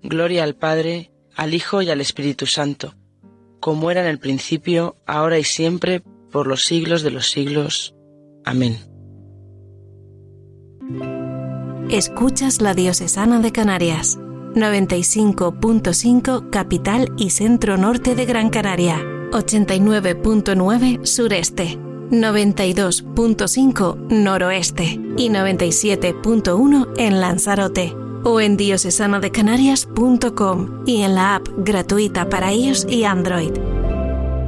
Gloria al Padre, al Hijo y al Espíritu Santo, como era en el principio, ahora y siempre, por los siglos de los siglos. Amén. Escuchas la Diocesana de Canarias, 95.5 capital y centro norte de Gran Canaria, 89.9 sureste, 92.5 noroeste y 97.1 en Lanzarote, o en diocesandecanarias.com y en la app gratuita para iOS y Android.